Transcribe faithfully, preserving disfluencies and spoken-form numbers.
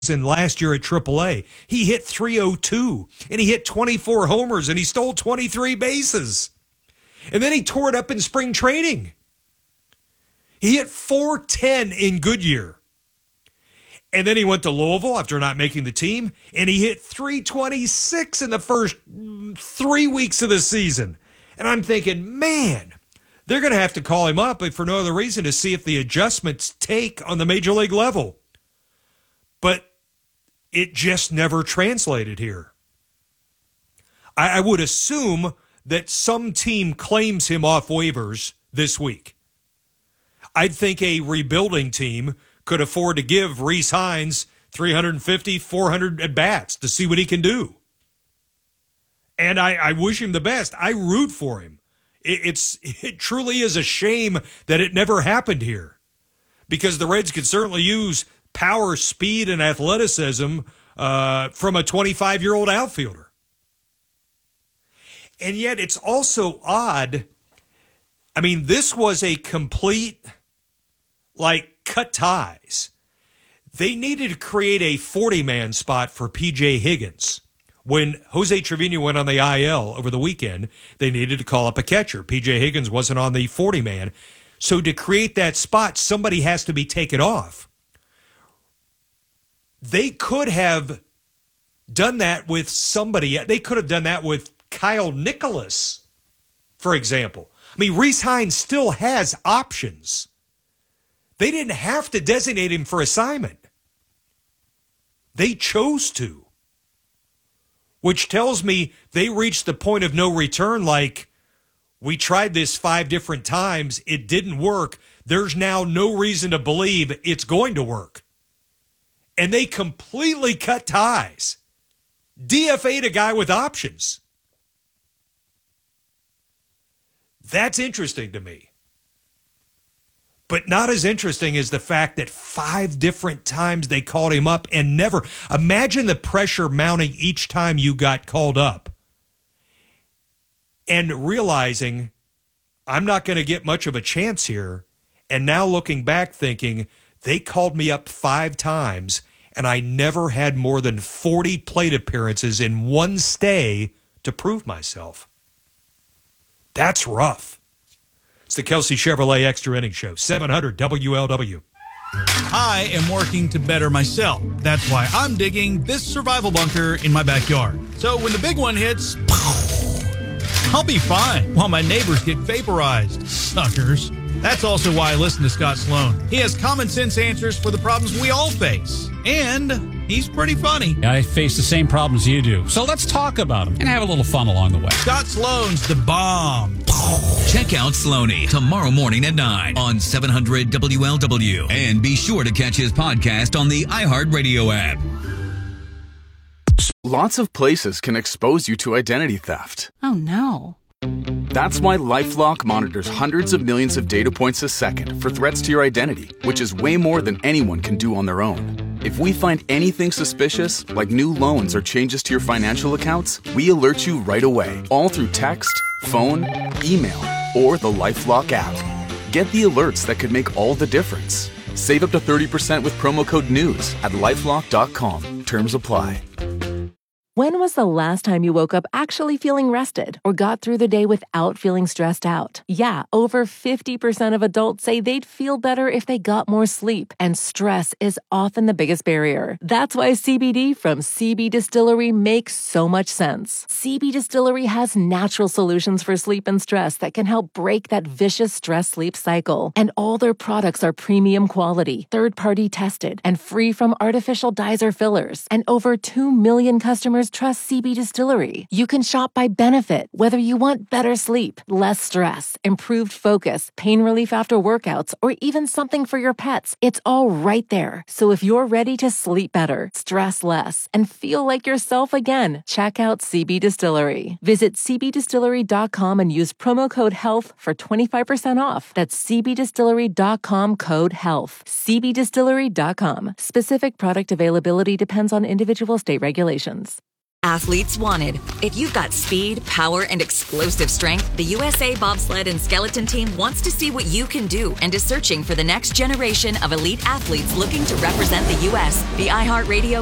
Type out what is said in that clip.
in last year at triple A. He hit three oh two, and he hit twenty-four homers, and he stole twenty-three bases. And then he tore it up in spring training. He hit four ten in Goodyear. And then he went to Louisville after not making the team, and he hit three twenty-six in the first three weeks of the season. And I'm thinking, man, they're going to have to call him up, if for no other reason, to see if the adjustments take on the major league level. But it just never translated here. I, I would assume that some team claims him off waivers this week. I'd think a rebuilding team could afford to give Rhys Hines three fifty, four hundred at-bats to see what he can do. And I, I wish him the best. I root for him. It, it's it truly is a shame that it never happened here, because the Reds could certainly use power, speed, and athleticism uh, from a twenty-five-year-old outfielder. And yet it's also odd. I mean, this was a complete, like, cut ties. They needed to create a forty-man spot for P J Higgins. When Jose Trevino went on the I L over the weekend, they needed to call up a catcher. P J Higgins wasn't on the forty-man. So to create that spot, somebody has to be taken off. They could have done that with somebody. They could have done that with Kyle Nicholas, for example. I mean, Rhys Hines still has options. They didn't have to designate him for assignment. They chose to, which tells me they reached the point of no return. Like, we tried this five different times. It didn't work. There's now no reason to believe it's going to work. And they completely cut ties. D F A'd a guy with options. That's interesting to me. But not as interesting as the fact that five different times they called him up and never. Imagine the pressure mounting each time you got called up. And realizing, I'm not going to get much of a chance here. And now looking back thinking, they called me up five times, and I never had more than forty plate appearances in one stay to prove myself. That's rough. It's the Kelsey Chevrolet Extra Innings Show, seven hundred W L W. I am working to better myself. That's why I'm digging this survival bunker in my backyard. So when the big one hits, I'll be fine while my neighbors get vaporized. Suckers. That's also why I listen to Scott Sloan. He has common sense answers for the problems we all face. And he's pretty funny. I face the same problems you do. So let's talk about them and have a little fun along the way. Scott Sloan's the bomb. Check out Sloaney tomorrow morning at nine on seven hundred W L W. And be sure to catch his podcast on the iHeartRadio app. Lots of places can expose you to identity theft. Oh, no. That's why LifeLock monitors hundreds of millions of data points a second for threats to your identity, which is way more than anyone can do on their own. If we find anything suspicious, like new loans or changes to your financial accounts, we alert you right away, all through text, phone, email, or the LifeLock app. Get the alerts that could make all the difference. Save up to thirty percent with promo code NEWS at lifelock dot com. Terms apply. When was the last time you woke up actually feeling rested or got through the day without feeling stressed out? Yeah, over fifty percent of adults say they'd feel better if they got more sleep, and stress is often the biggest barrier. That's why C B D from C B Distillery makes so much sense. C B Distillery has natural solutions for sleep and stress that can help break that vicious stress-sleep cycle. And all their products are premium quality, third-party tested, and free from artificial dyes or fillers. And over two million customers trust C B Distillery. You can shop by benefit, whether you want better sleep, less stress, improved focus, pain relief after workouts, or even something for your pets. It's all right there. So if you're ready to sleep better, stress less, and feel like yourself again, check out C B Distillery. Visit c b distillery dot com and use promo code HEALTH for twenty-five percent off. That's c b distillery dot com code HEALTH. c b distillery dot com. Specific product availability depends on individual state regulations. Athletes wanted. If you've got speed, power, and explosive strength, the U S A Bobsled and Skeleton Team wants to see what you can do and is searching for the next generation of elite athletes looking to represent the U S The iHeartRadio